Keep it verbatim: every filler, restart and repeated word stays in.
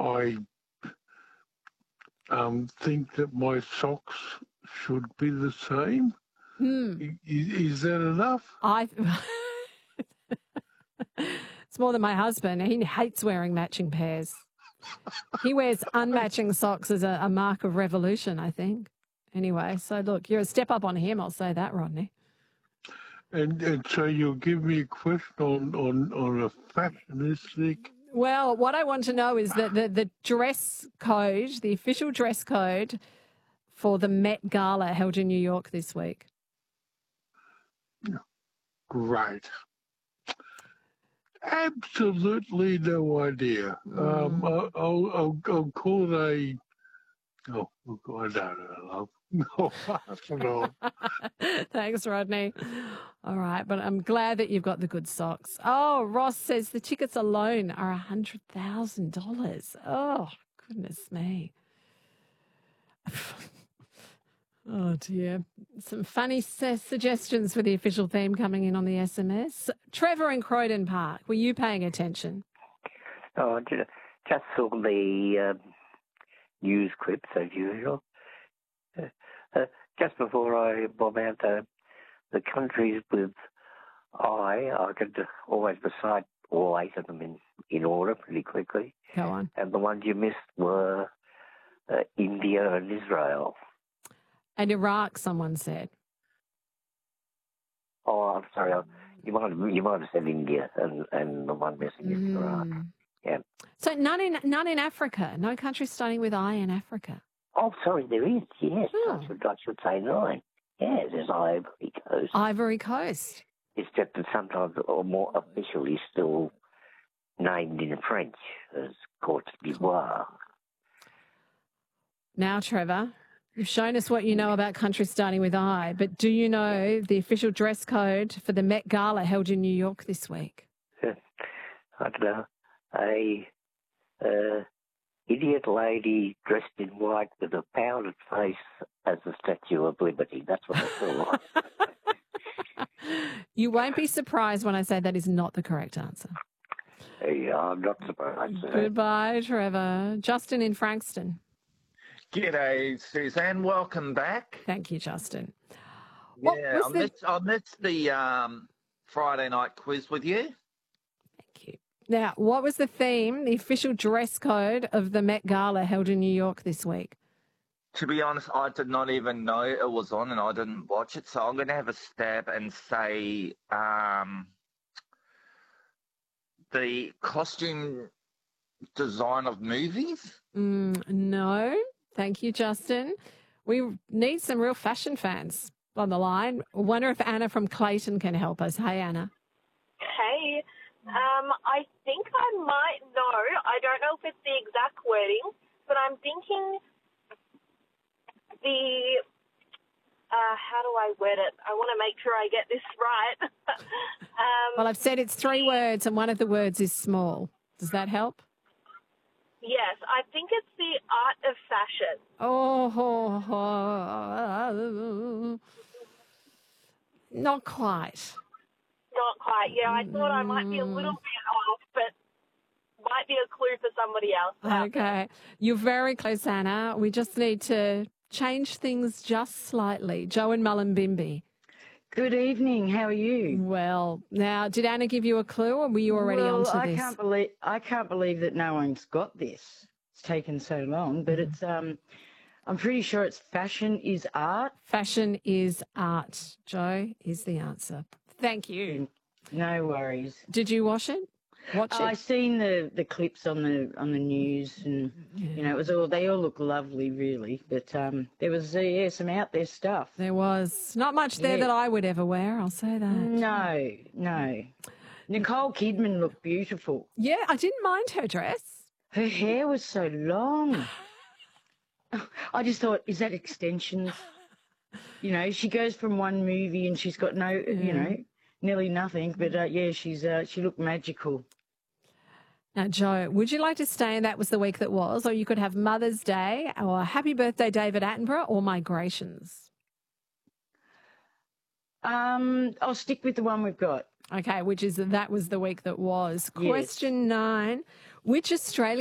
I um, think that my socks should be the same. Hmm. Is, is that enough? I. It's more than my husband. He hates wearing matching pairs. He wears unmatching socks as a, a mark of revolution, I think. Anyway, so look, you're a step up on him, I'll say that, Rodney. And, and so you'll give me a question on, on, on a fashionistic. Well, what I want to know is that the, the dress code, the official dress code for the Met Gala held in New York this week. Great. Absolutely no idea. Mm. Um, I'll, I'll, I'll, I'll call it a. Oh, I don't know, love. No, I don't know. Thanks, Rodney. All right, but I'm glad that you've got the good socks. Oh, Ross says the tickets alone are one hundred thousand dollars. Oh, goodness me. Oh, dear. Some funny su- suggestions for the official theme coming in on the S M S. Trevor in Croydon Park, were you paying attention? Oh, ju- just saw the uh, news clips as usual. Uh, uh, just before I bob out the, the countries with I, I could always recite all eight of them in, in order pretty quickly. Go on. And the ones you missed were uh, India and Israel. And Iraq, someone said. Oh, I'm sorry. I, you might have, you might have said India, and, and the one missing is Mm. Iraq. Yeah. So none in none in Africa. No country starting with I in Africa. Oh, sorry, there is. Yes, Oh. I, should, I should say nine. Yes, there's Ivory Coast. Ivory Coast. It's just that sometimes, or more officially, still named in French as Côte d'Ivoire. Now, Trevor, you've shown us what you know about countries starting with I, but do you know the official dress code for the Met Gala held in New York this week? I don't know. A uh, idiot lady dressed in white with a powdered face as the Statue of Liberty. That's what I feel like. You won't be surprised when I say that is not the correct answer. Yeah, I'm not surprised. Goodbye, Trevor. Justin in Frankston. G'day, Suzanne. Welcome back. Thank you, Justin. Yeah, What I was the- missed, I missed the um, Friday night quiz with you. Thank you. Now, what was the theme, the official dress code of the Met Gala held in New York this week? To be honest, I did not even know it was on and I didn't watch it. So I'm going to have a stab and say um, the costume design of movies. Mm, no. Thank you, Justin. We need some real fashion fans on the line. I wonder if Anna from Clayton can help us. Hey, Anna. Hey, um, I think I might know. I don't know if it's the exact wording, but I'm thinking the, uh, how do I word it? I want to make sure I get this right. um, Well, I've said it's three words and one of the words is small. Does that help? yes, I think it's the art of fashion. Oh, ho, ho, not quite. Not quite. Yeah, I thought I might be a little bit off, but might be a clue for somebody else. Okay. You're very close, Anna. We just need to change things just slightly. Joe and Mullumbimby. Good evening. How are you? Well, now, did Anna give you a clue or were you already well, onto I this? can't believe I can't believe that no one's got this. It's taken so long, but it's um I'm pretty sure it's fashion is art. Fashion is art. Joe is the answer. Thank you. No worries. Did you wash it? Watch I it? seen the, the clips on the on the news, and you know it was all they all look lovely, really. But um, there was uh, yeah some out there stuff. There was not much there Yeah. that I would ever wear. I'll say that. No, no. Nicole Kidman looked beautiful. Yeah, I didn't mind her dress. Her hair was so long. I just thought, is that extensions? You know, she goes from one movie and she's got no, you know, nearly nothing. But uh, yeah, she's uh, she looked magical. Now, Joe, would you like to stay in That Was the Week That Was, or you could have Mother's Day, or Happy Birthday David Attenborough, or Migrations? Um, I'll stick with the one we've got. Okay, which is That Was the Week That Was. Yes. Question nine, which Australian